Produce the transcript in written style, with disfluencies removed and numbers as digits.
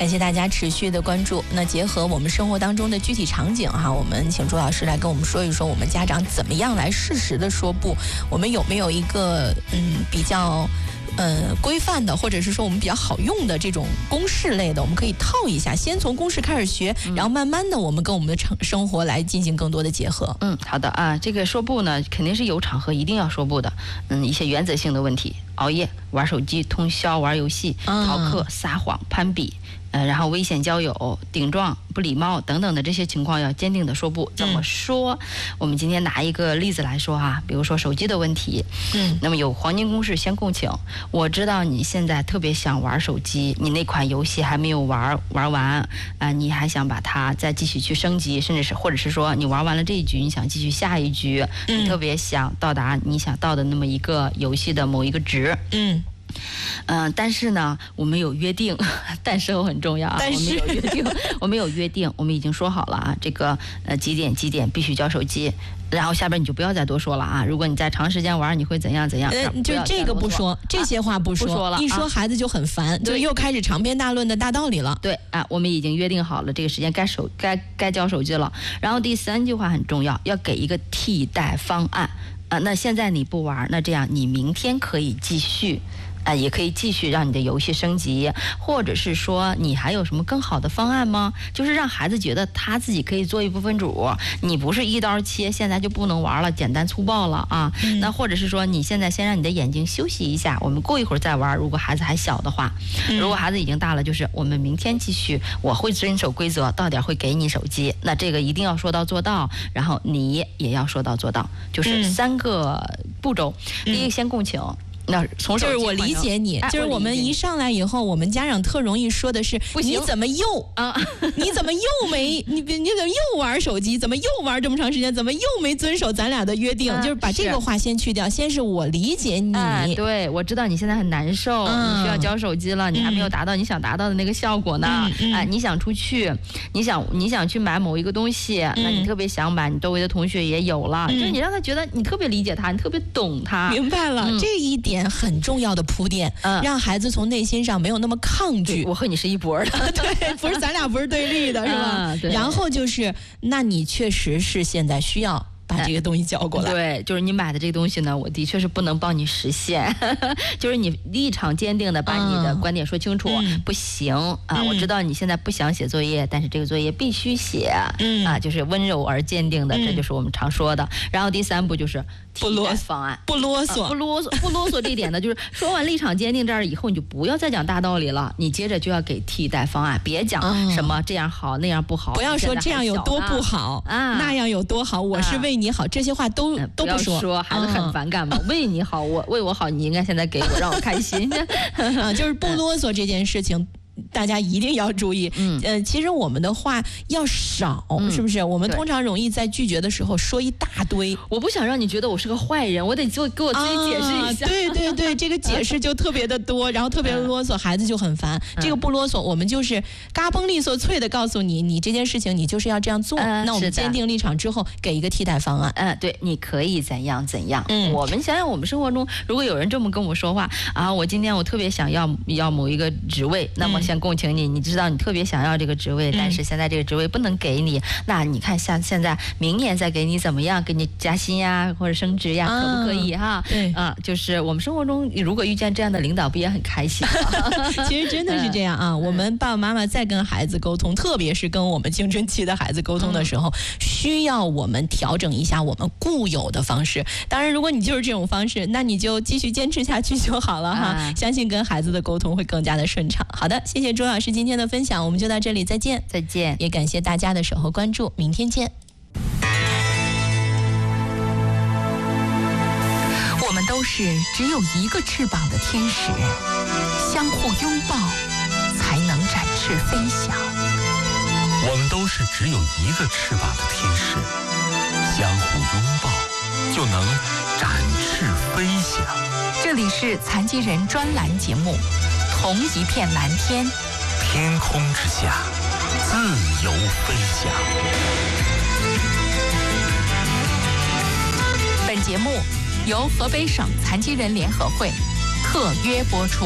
感谢大家持续的关注。那结合我们生活当中的具体场景哈，我们请朱老师来跟我们说一说，我们家长怎么样来适时的说不？我们有没有一个比较规范的，或者是说我们比较好用的这种公式类的，我们可以套一下，先从公式开始学，然后慢慢的我们跟我们的生活来进行更多的结合。 好的啊，这个说不呢，肯定是有场合一定要说不的。一些原则性的问题，熬夜、玩手机、通宵、玩游戏、逃课、撒谎、攀比。然后危险交友、顶撞、不礼貌等等的这些情况要坚定的说不。怎么说？我们今天拿一个例子来说哈，比如说手机的问题。那么有黄金公式先共情。我知道你现在特别想玩手机，你那款游戏还没有玩完你还想把它再继续去升级，甚至是或者是说你玩完了这一局，你想继续下一局，你特别想到达你想到的那么一个游戏的某一个值。但是呢，我们有约定，但是很重要啊。我们有约定，我们已经说好了啊，这个几点必须交手机。然后下边你就不要再多说了啊！如果你在长时间玩，你会怎样？ 就这个不说，这些话不说了，一说孩子就很烦，就又开始长篇大论的大道理了。 对啊，我们已经约定好了这个时间该交手机了。然后第3句话很重要，要给一个替代方案那现在你不玩，那这样你明天可以继续。也可以继续让你的游戏升级，或者是说你还有什么更好的方案吗？就是让孩子觉得他自己可以做一部分主，你不是一刀切，现在就不能玩了，简单粗暴了啊。那或者是说你现在先让你的眼睛休息一下，我们过一会儿再玩。如果孩子还小的话，如果孩子已经大了，就是我们明天继续，我会遵守规则，到点会给你手机。那这个一定要说到做到，然后你也要说到做到，就是3个步骤。第一个先共情。那从就是我理解你，就是我们一上来以后，我们家长特容易说的是你怎么又你怎么又没你怎么又玩手机，怎么又玩这么长时间，怎么又没遵守咱俩的约定，就是把这个话先去掉，先是我理解你， 对，我知道你现在很难受，你需要交手机了，你还没有达到你想达到的那个效果呢，你想出去，你想去买某一个东西，那你特别想买，你周围的同学也有了，就是你让他觉得你特别理解他，你特别懂他。 明白了，这一点很重要的铺垫，让孩子从内心上没有那么抗拒。 我和你是一波的， 对，不是咱俩不是对立的，是吧？然后就是，那你确实是现在需要把这个东西交过来。 对，就是你买的这个东西呢，我的确是不能帮你实现，就是你立场坚定的把你的观点说清楚，不行我知道你现在不想写作业，但是这个作业必须写，就是温柔而坚定的，这就是我们常说的。然后第3步就是替代方案， 不啰嗦这一点呢，就是说完立场坚定这儿以后，你就不要再讲大道理了，你接着就要给替代方案，别讲什么这样好那样不好， 不要说这样有多不好那样有多好，我是为你好，这些话都不说，孩子很反感嘛。为你好，为我好，你应该现在给我，让我开心就是不啰嗦这件事情。大家一定要注意，其实我们的话要少，是不是？我们通常容易在拒绝的时候说一大堆。 我不想让你觉得我是个坏人，我得给我自己解释一下。 对，这个解释就特别的多，然后特别啰嗦，孩子就很烦。这个不啰嗦，我们就是嘎嘣利索脆的告诉你，你这件事情你就是要这样做。那我们坚定立场之后，给一个替代方案。 对，你可以怎样。我们想想，我们生活中如果有人这么跟我说话我今天我特别想要某一个职位，那么先共情你，你知道你特别想要这个职位，但是现在这个职位不能给你，那你看像现在明年再给你怎么样，给你加薪呀或者升职呀，可不可以哈？ 对就是我们生活中如果遇见这样的领导，不也很开心吗？ 其实真的是这样啊，我们爸爸妈妈在跟孩子沟通，特别是跟我们青春期的孩子沟通的时候，需要我们调整一下我们固有的方式。当然如果你就是这种方式，那你就继续坚持下去就好了哈，相信跟孩子的沟通会更加的顺畅。好的，谢谢朱老师今天的分享，我们就到这里，再见。也感谢大家的守候关注，明天见。 我们都是只有一个翅膀的天使，相互拥抱才能展翅飞翔。 我们都是只有一个翅膀的天使，相互拥抱就能展翅飞翔。 这里是残疾人专栏节目，同一片蓝天， 天空之下自由飞翔。 本节目由河北省残疾人联合会特约播出。